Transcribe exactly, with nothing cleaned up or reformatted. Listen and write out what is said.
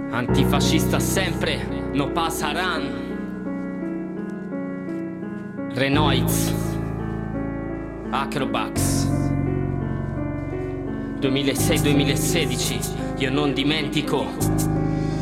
Antifascista sempre, no passaran. Renoiz, Acrobax. duemilasei duemilasedici, io non dimentico.